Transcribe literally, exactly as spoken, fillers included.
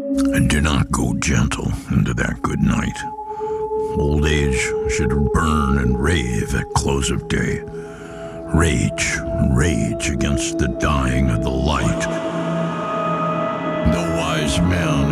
And do not go gentle into that good night. Old age should burn and rave at close of day. Rage, rage against the dying of the light. The wise men